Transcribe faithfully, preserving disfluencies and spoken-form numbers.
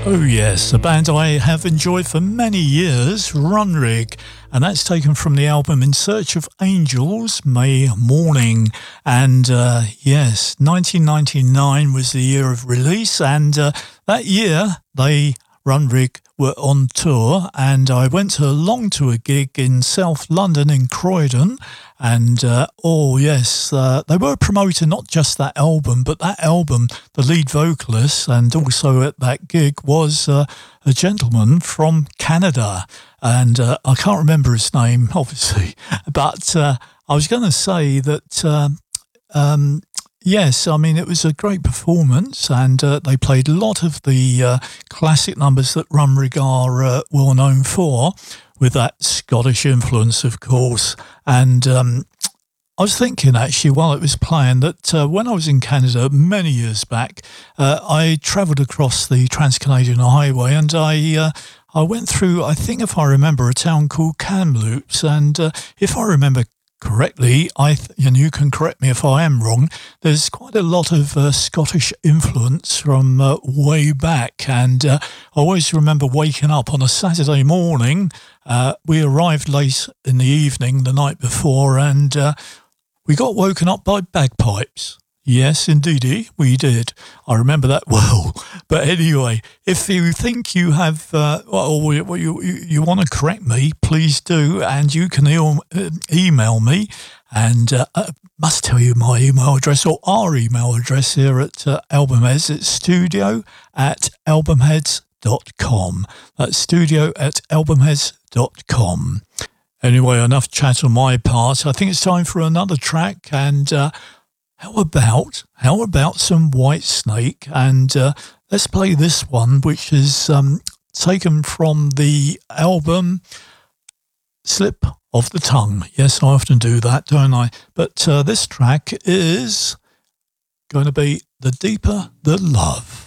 Oh yes, a band I have enjoyed for many years, Runrig, and that's taken from the album In Search of Angels, May Morning. And uh, yes, nineteen ninety-nine was the year of release, and uh, that year they, Runrig, were on tour, and I went to along to a gig in South London in Croydon, and uh, oh yes, uh, they were promoting not just that album, but that album, the lead vocalist, and also at that gig was uh, a gentleman from Canada, and uh, I can't remember his name, obviously, but uh, I was going to say that uh, um, yes, I mean, it was a great performance, and uh, they played a lot of the uh, classic numbers that Runrig are uh, well known for, with that Scottish influence, of course. And um, I was thinking, actually, while it was playing, that uh, when I was in Canada many years back, uh, I travelled across the Trans-Canadian Highway, and I uh, I went through, I think, if I remember, a town called Kamloops, and uh, if I remember correctly, I th- and you can correct me if I am wrong, there's quite a lot of uh, Scottish influence from uh, way back, and uh, I always remember waking up on a Saturday morning. Uh, we arrived late in the evening the night before, and uh, we got woken up by bagpipes. Yes, indeedy, we did. I remember that well. But anyway, if you think you have, uh, or you, you, you want to correct me, please do. And you can e- email me. And uh, I must tell you my email address, or our email address here at uh, Albumheads. It's studio at albumheads dot com. That's studio at albumheads dot com. Anyway, enough chat on my part. I think it's time for another track. And uh, How about, how about some Whitesnake? And uh, let's play this one, which is um, taken from the album Slip of the Tongue. Yes, I often do that, don't I? But uh, this track is going to be The Deeper the Love.